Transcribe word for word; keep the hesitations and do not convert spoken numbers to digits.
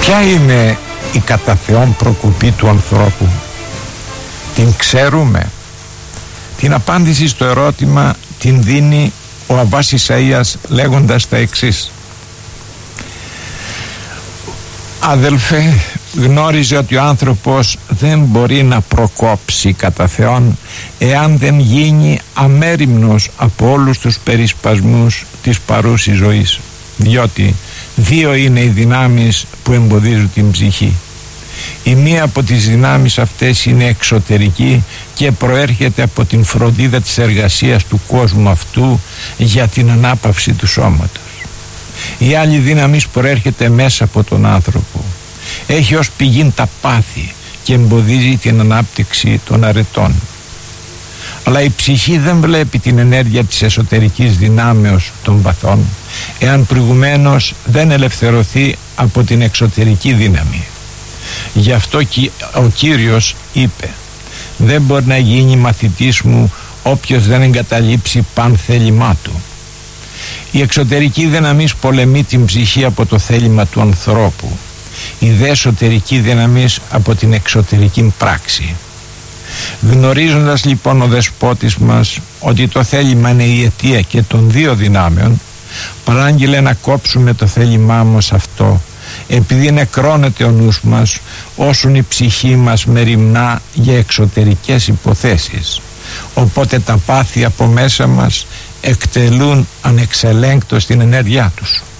Ποια είναι η κατά Θεόν προκοπή του ανθρώπου? Την ξέρουμε? Την απάντηση στο ερώτημα την δίνει ο Αββάς Ισαΐας λέγοντας τα εξής: αδελφέ, γνώριζε ότι ο άνθρωπος δεν μπορεί να προκόψει κατά Θεόν εάν δεν γίνει αμέριμνος από όλους τους περισπασμούς της παρούσης ζωής, διότι δύο είναι οι δυνάμεις που εμποδίζουν την ψυχή. Η μία από τις δυνάμεις αυτές είναι εξωτερική και προέρχεται από την φροντίδα της εργασίας του κόσμου αυτού για την ανάπαυση του σώματος. Η άλλη δύναμη προέρχεται μέσα από τον άνθρωπο. Έχει ως πηγή τα πάθη και εμποδίζει την ανάπτυξη των αρετών. Αλλά η ψυχή δεν βλέπει την ενέργεια της εσωτερικής δυνάμεως των παθών εάν προηγουμένως δεν ελευθερωθεί από την εξωτερική δύναμη. Γι' αυτό και ο Κύριος είπε: δεν μπορεί να γίνει μαθητής μου όποιος δεν εγκαταλείψει παν θέλημά του. Η εξωτερική δύναμη πολεμεί την ψυχή από το θέλημα του ανθρώπου, η δε εσωτερική δύναμη από την εξωτερική πράξη. Γνωρίζοντας λοιπόν ο Δεσπότης μας ότι το θέλημα είναι η αιτία και των δύο δυνάμεων, παράγγειλε να κόψουμε το θέλημά μας αυτό, επειδή νεκρώνεται ο νους μας όσον η ψυχή μας μεριμνά για εξωτερικές υποθέσεις. Οπότε τα πάθη από μέσα μας εκτελούν ανεξελέγκτως την ενέργειά τους.